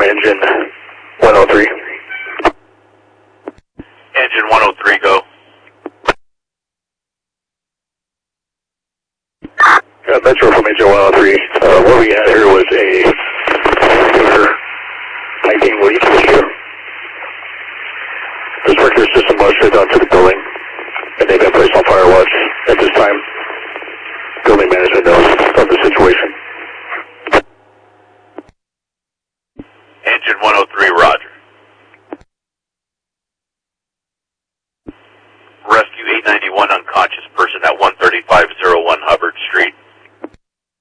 engine 103. Engine 103, go. Metro from engine 103. What we had here was a regular piping leak issue. The sprinkler system was shut down to the building, and they've been placed on fire watch at this time. Building management knows of the situation. Engine 103,